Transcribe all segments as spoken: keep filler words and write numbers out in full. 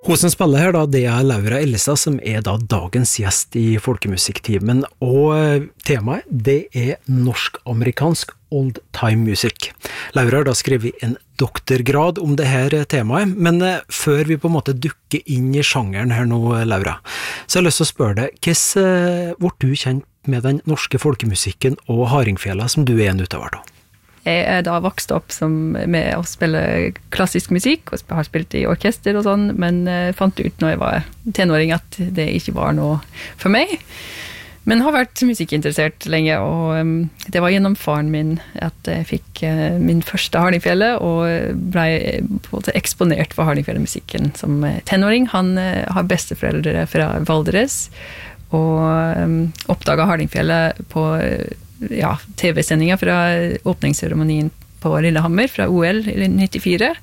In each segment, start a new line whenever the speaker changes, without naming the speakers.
Hun som spiller her da, det er Laura Ellestad, som er da dagens gjest i Folkemusikktimen, og temaet, det er norsk-amerikansk old-time musikk. Laura har da skrevet en doktorgrad om det her temaet, men før vi på en måte dukker inn i sjangeren her nå, Laura, så har jeg lyst til å spørre deg, hvordan ble du kjent med den norske folkemusikken og hardingfela som du er en utøver da?
Jeg er da vokst opp som med å spille klassisk musikk, og har spilt i orkester og sånn, men fant ut når jeg var tenåring at det ikke var noe for meg. Men har vært musikkinteressert lenge, og det var gjennom faren min at jeg fikk min første hardingfele, og ble på en måte eksponert for hardingfele-musikken som tenåring. Han har besteforeldre fra Valdres, og oppdaget hardingfele på ja, T V-sendinger fra åpningsseremonien på Lillehammer fra O L i nittifire,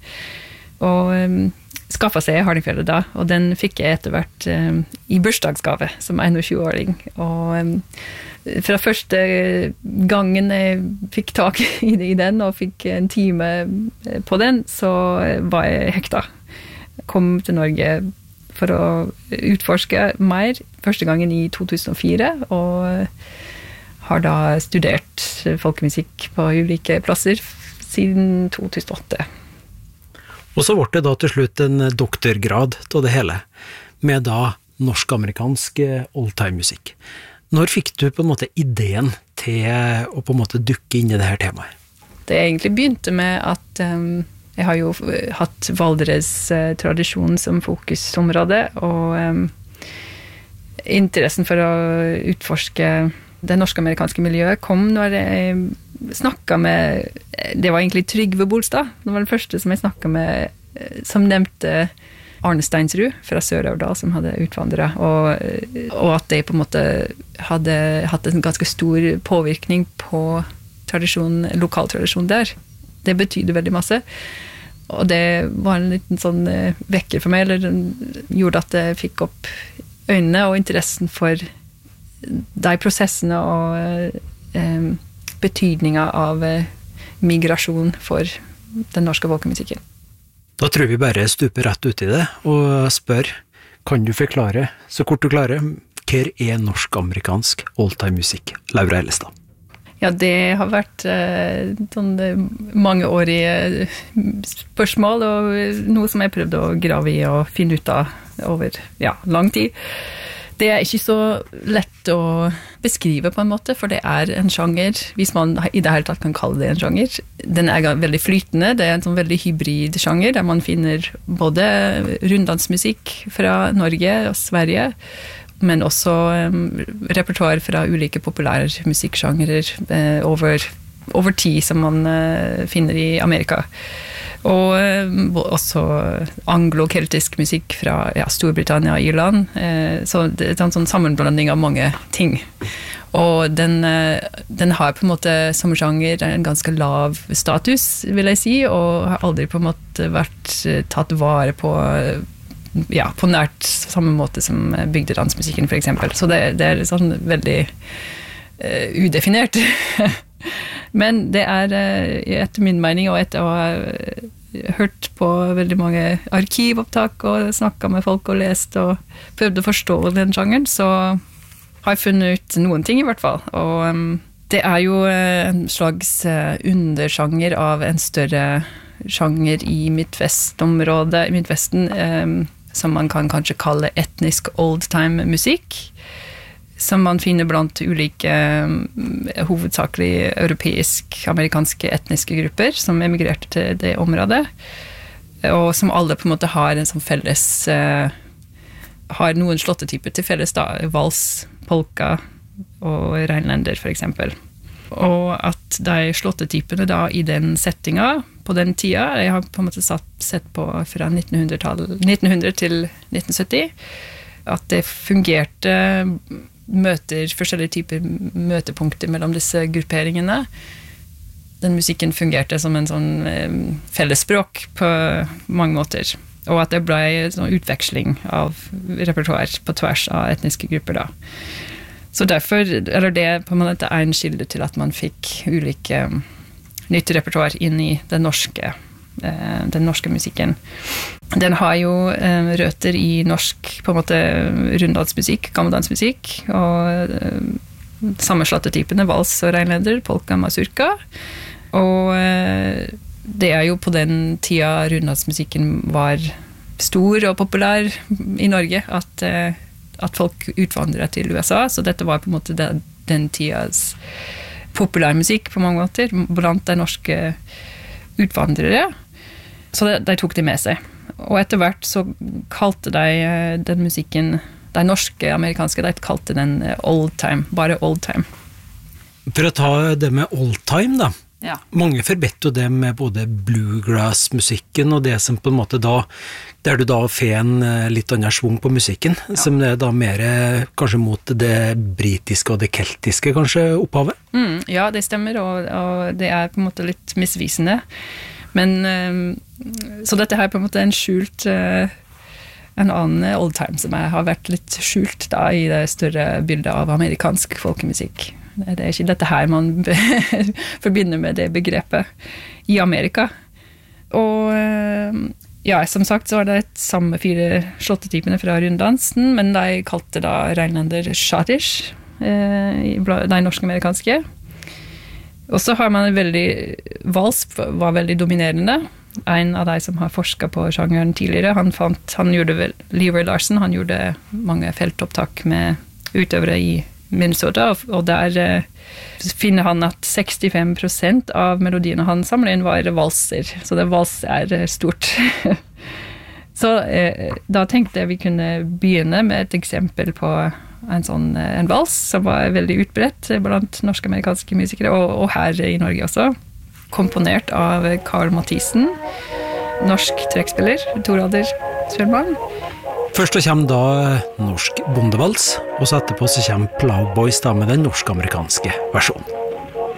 og um, skaffet seg hardingfele da, og den fikk jeg etter hvert um, i bursdagsgave som tjueåring, og um, fra første gangen jeg fikk tak i, i den og fikk en time på den, så var jeg hekta. Kom til Norge for å utforske mer første gangen i to tusen og fire, og har da studert folkemusikk på ulike plasser siden to tusen og åtte.
Og så ble det da til slutt en doktorgrad av det hele, med da norsk-amerikansk oldtime-musikk. Når fikk du på en måte ideen til å på en måte dukke inn i det her temaet?
Det egentlig begynte med at um, jeg har jo hatt Valdres uh, tradisjon som fokusområde, og um, interessen for å utforske det norsk-amerikanske miljøet kom når jeg snakket med, det var egentlig Trygve Bolstad, det var den første som jeg snakket med, som nevnte Arne Steinsrud fra Sør-Aurdal som hadde utvandret, og, og at de på en måte hadde hatt en ganske stor påvirkning på tradisjon, lokal tradisjon der. Det betydde veldig masse, og det var en liten sånn vekker for meg, eller gjorde at jeg fikk opp øynene og interessen for de prosessene og eh, betydningen av eh, migrasjon for den norske folkemusikken.
Da tror vi bare stuper rett ut i det, og spør, kan du forklare, så kort du klarer, hva er norsk-amerikansk oldtime-musikk? Laura Ellestad.
Ja, det har vært eh, sånn mangeårige spørsmål, og noe som jeg prøvde å grave i og finne ut av over ja, lang tid. Det er ikke så lett å beskrive på en måte, for det er en sjanger, hvis man i det hele tatt kan kalle det en sjanger. Den er veldig flytende, det er en sånn veldig hybrid sjanger, der man finner både runddansmusikk fra Norge og Sverige, men også um, repertoar fra ulike populære musikksjangere uh, over, over tid som man uh, finner i Amerika. Og uh, også anglo-keltisk musikk fra ja, Storbritannia og Irland, uh, så det er en sånn sammenblanding av mange ting. Og den, uh, den har på en måte som sjanger en ganske lav status, vil jeg si, og har aldri på en måte vært uh, tatt vare på uh, ja, på nært samme måte som bygdedansmusikken for eksempel. Så det, det er sånn veldig uh, udefinert. Men det er uh, etter min mening, og etter å ha uh, hørt på veldig mange arkivopptak og snakket med folk og lest og prøvd å forstå den sjangeren, så har jeg funnet ut noen ting i hvert fall. Og um, det er jo uh, en slags uh, undersjanger av en større sjanger i Midtvestområdet, i Midtvesten, um, som man kan kanskje kalle etnisk old-time musikk, som man finner blant ulike uh, hovedsakelig europeisk-amerikanske etniske grupper som emigrerte til det området, og som alle på en måte har en sånn felles, uh, har noen slåttetyper til felles da, vals, polka og reinlender for eksempel. Og at de slåttetypene da i den settinga på den tida, jeg har på en måte satt, sett på fra nitten hundre til nitten sytti, at det fungerte møter, forskjellige typer møtepunkter mellom disse grupperingene. Den musikken fungerte som en sånn eh, fellesspråk på mange måter, og at det ble en sånn utveksling av repertoar på tvers av etniske grupper da. Så derfor, eller det på en måte er en kilde til at man fikk ulike nytt repertoar inn i den norske, eh, den norske musikken. Den har jo eh, røter i norsk på en måte runddansmusikk, gammeldansmusikk, og eh, sammenslatte typene, vals og reinleder, polka, mazurka. Og eh, det er jo på den tida runddansmusikken var stor og populær i Norge, at, eh, at folk utvandret til U S A, så dette var på en måte den, den tidas populærmusikk på mange måter, blant de norske utvandrere. Så de, de tok det med seg. Og etter hvert så kalte de den musikken, de norske amerikanske, de kalte den old time, bare old time.
For å ta det med old time da,
ja.
Mange forbetter jo det med både bluegrass-musikken og det som på en måte da, der du da får en litt annen svung på musikken, ja. Som er da mer kanskje mot det britiske og det keltiske kanskje opphavet?
Mm, ja, det stemmer, og, og det er på en måte litt misvisende. Men, så dette her er på en måte en skjult, en annen old time som har vært litt skjult da i det større bildet av amerikansk folkemusikk. Det er ikke dette her man forbinder med det begrepet i Amerika. Og ja, som sagt så var det et samme fire slåttetypene fra runddansen, men de kalte da reinlender schottish, de norsk-amerikanske. Og så har man veldig, vals var veldig dominerende. En av de som har forsket på sjangeren tidligere, han fant, han gjorde vel, Lever Larsen, han gjorde mange feltopptak med utøvere i Minnesota, og der eh, finner han at sekstifem prosent av melodiene han samler inn var valser, så det vals er stort. Så eh, da tenkte jeg vi kunne begynne med et eksempel på en sånn en vals som var veldig utbredt blant norsk-amerikanske musikere, og, og her i Norge også. Komponert av Carl Mathisen, norsk trekkspiller, Torader Sørmann.
Først så kommer da norsk bondevals, og så etterpå så kommer Plowboys da med den norsk-amerikanske versjonen.